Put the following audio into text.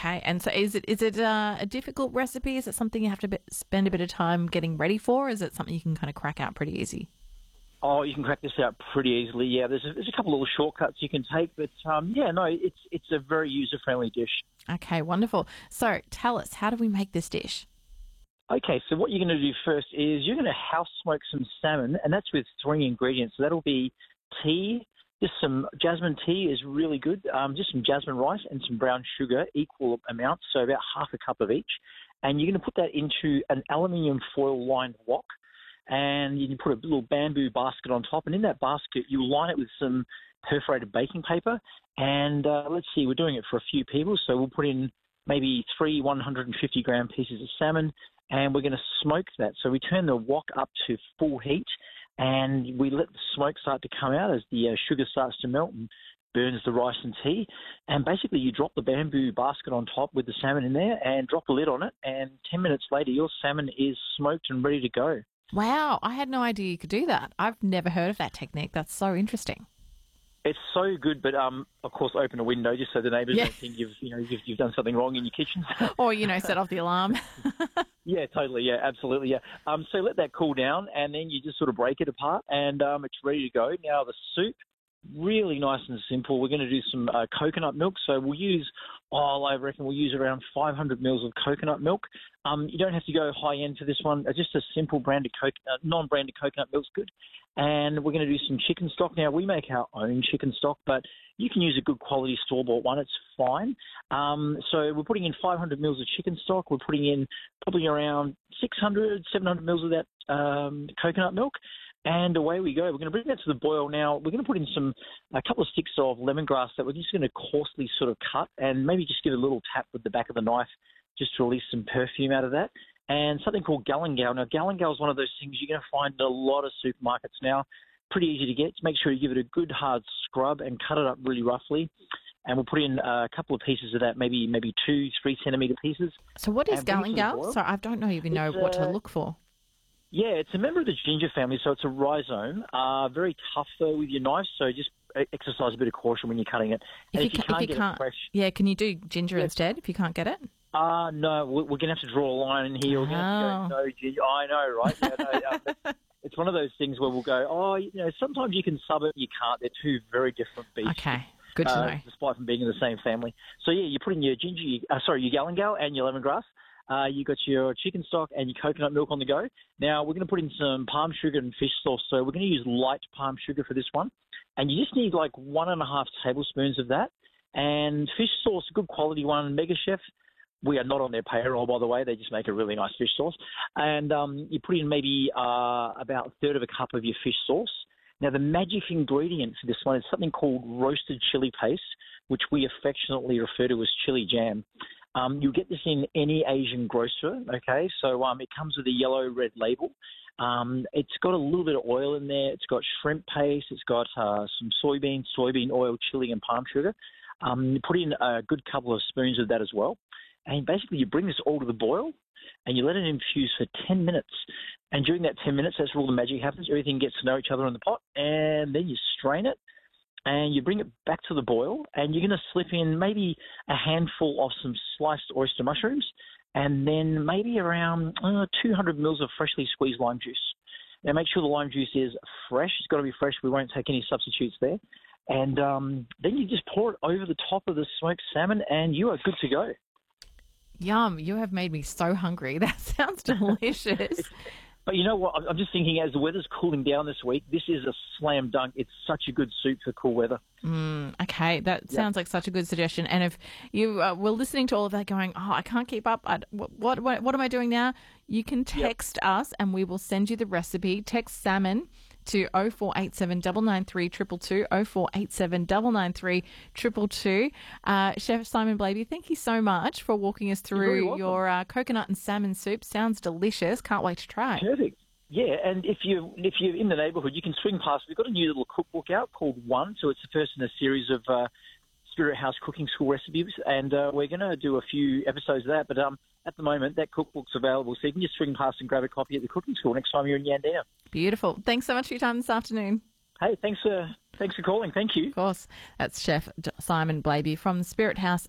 Okay, and so is it a difficult recipe? Is it something you have to spend a bit of time getting ready for? Or is it something you can kind of crack out pretty easy? Oh, you can crack this out pretty easily. Yeah, there's a couple of little shortcuts you can take, but it's a very user-friendly dish. Okay, wonderful. So tell us, how do we make this dish? Okay, so what you're going to do first is you're going to house smoke some salmon, and that's with 3 ingredients. So that'll be tea, just some jasmine tea is really good, just some jasmine rice and some brown sugar, equal amounts, so about half a cup of each. And you're going to put that into an aluminium foil-lined wok, and you can put a little bamboo basket on top, and in that basket you line it with some perforated baking paper, and let's see, we're doing it for a few people, so we'll put in maybe 3 150-gram pieces of salmon, and we're going to smoke that. So we turn the wok up to full heat, and we let the smoke start to come out as the sugar starts to melt and burns the rice and tea. And basically you drop the bamboo basket on top with the salmon in there and drop a lid on it, and 10 minutes later your salmon is smoked and ready to go. Wow, I had no idea you could do that. I've never heard of that technique. That's so interesting. It's so good, but of course, open a window just so the neighbours don't think you've done something wrong in your kitchen. Or set off the alarm. Yeah, totally. Yeah, absolutely. Yeah. So let that cool down, and then you just sort of break it apart, and it's ready to go. Now the soup, really nice and simple. We're going to do some coconut milk. So I reckon we'll use around 500 mils of coconut milk. You don't have to go high end for this one. Just a simple non-branded coconut milk's good. And we're going to do some chicken stock. Now, we make our own chicken stock, but you can use a good quality store-bought one. It's fine. So we're putting in 500 mils of chicken stock. We're putting in probably around 600, 700 mils of that coconut milk. And away we go. We're going to bring that to the boil now. We're going to put in a couple of sticks of lemongrass that we're just going to coarsely sort of cut and maybe just give it a little tap with the back of the knife just to release some perfume out of that. And something called galangal. Now, galangal is one of those things you're going to find in a lot of supermarkets now. Pretty easy to get. Make sure you give it a good hard scrub and cut it up really roughly. And we'll put in a couple of pieces of that, maybe 2-3 centimetre pieces. So what is galangal? So I don't even know what to look for. Yeah, it's a member of the ginger family, so it's a rhizome. Very tough, though, with your knife, so just exercise a bit of caution when you're cutting it. And if you can't get it fresh... Yeah, can you do ginger instead if you can't get it? No, we're going to have to draw a line in here. We're going to have to go, no ginger. I know, right? Yeah, it's one of those things where we'll go, sometimes you can sub it, you can't. They're two very different beasts. Okay, good to know. Despite them being in the same family. So, yeah, you put in your your galangal and your lemongrass. You got your chicken stock and your coconut milk on the go. Now, we're going to put in some palm sugar and fish sauce. So we're going to use light palm sugar for this one. And you just need 1.5 tablespoons of that. And fish sauce, a good quality one, Mega Chef. We are not on their payroll, by the way. They just make a really nice fish sauce. And you put in maybe about a third of a cup of your fish sauce. Now, the magic ingredient for this one is something called roasted chili paste, which we affectionately refer to as chili jam. You'll get this in any Asian grocer, okay? So it comes with a yellow-red label. It's got a little bit of oil in there. It's got shrimp paste. It's got some soybean oil, chili, and palm sugar. You put in a good couple of spoons of that as well. And basically you bring this all to the boil and you let it infuse for 10 minutes. And during that 10 minutes, that's where all the magic happens. Everything gets to know each other in the pot. And then you strain it. And you bring it back to the boil, and you're going to slip in maybe a handful of some sliced oyster mushrooms, and then maybe around 200 mils of freshly squeezed lime juice. Now, make sure the lime juice is fresh. It's got to be fresh. We won't take any substitutes there. And then you just pour it over the top of the smoked salmon, and you are good to go. Yum. You have made me so hungry. That sounds delicious. But you know what? I'm just thinking as the weather's cooling down this week, this is a slam dunk. It's such a good soup for cool weather. Okay, that sounds like such a good suggestion. And if you were listening to all of that going, I can't keep up, what am I doing now? You can text us and we will send you the recipe. Text salmon to 0487 993 222, 0487 993 222. Chef Simon Blabey, thank you so much for walking us through your coconut and salmon soup. Sounds delicious. Can't wait to try. Perfect. Yeah, and if you're in the neighbourhood, you can swing past. We've got a new little cookbook out called One, so it's the first in a series of Spirit House Cooking School recipes, and we're going to do a few episodes of that, but at the moment, that cookbook's available, so you can just swing past and grab a copy at the cooking school next time you're in Yandina. Beautiful. Thanks so much for your time this afternoon. Hey, thanks for calling. Thank you. Of course. That's Chef Simon Blabey from Spirit House